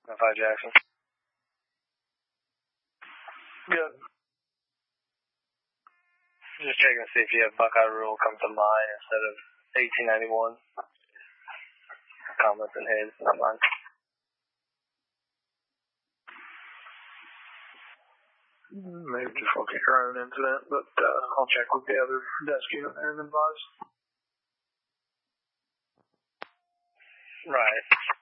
5 Jackson. Good. Just checking to see if you have Buckeye Rule come to mine instead of 1891. Comments in his, not mine. Maybe just looking at your own incident, but I'll check with the other desk unit there and advise. Right.